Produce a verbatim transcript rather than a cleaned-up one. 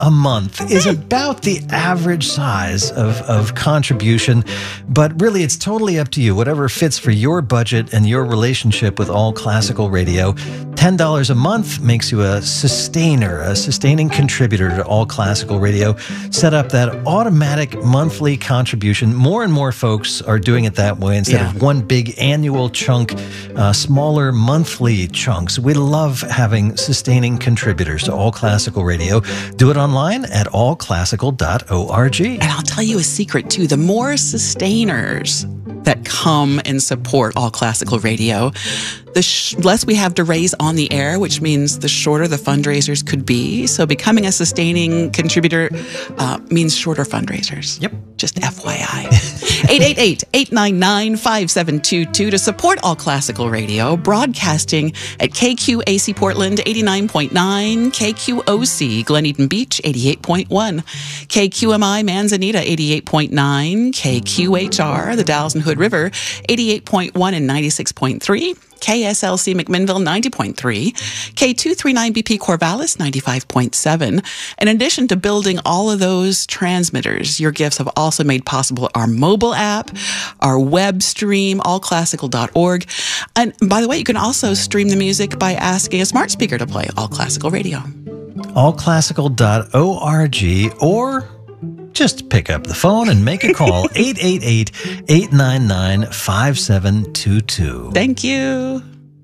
a month is about the average size of, of contribution, but really it's totally up to you. Whatever fits for your budget and your relationship with All Classical Radio. ten dollars a month makes you a sustainer, a sustaining contributor to All Classical Radio. Set up that automatic monthly contribution. More and more folks are doing it that way instead Yeah. of one big annual chunk, uh, smaller monthly chunks. We love having sustaining contributors to All Classical Radio. Do it online at all classical dot org. And I'll tell you a secret, too. The more sustainers that come and support All Classical Radio, the sh- less we have to raise on the air, which means the shorter the fundraisers could be. So becoming a sustaining contributor uh, means shorter fundraisers. Yep. Just F Y I. eight eight eight, eight nine nine, five seven two two to support All Classical Radio, broadcasting at K Q A C Portland eighty-nine point nine, K Q O C Glen Eden Beach eighty-eight point one, K Q M I Manzanita eighty-eight point nine, K Q H R the Dalles and Hood River eighty-eight point one and ninety-six point three, K S L C McMinnville ninety point three, K two thirty-nine B P Corvallis ninety-five point seven. In addition to building all of those transmitters, your gifts have also made possible our mobile app, our web stream, all classical dot org. And by the way, you can also stream the music by asking a smart speaker to play All Classical Radio. all classical dot org, or just pick up the phone and make a call. eight eight eight, eight nine nine, five seven two two. Thank you.